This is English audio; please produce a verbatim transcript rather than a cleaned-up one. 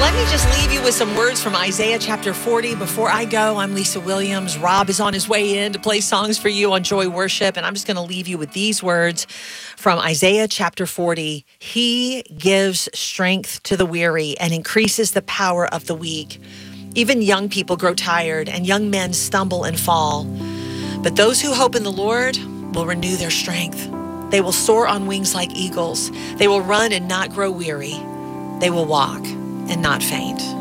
Let me just leave you with some words from Isaiah chapter forty. Before I go, I'm Lisa Williams. Rob is on his way in to play songs for you on Joy Worship. And I'm just going to leave you with these words from Isaiah chapter forty. He gives strength to the weary and increases the power of the weak. Even young people grow tired and young men stumble and fall. But those who hope in the Lord will renew their strength. They will soar on wings like eagles. They will run and not grow weary. They will walk and not faint.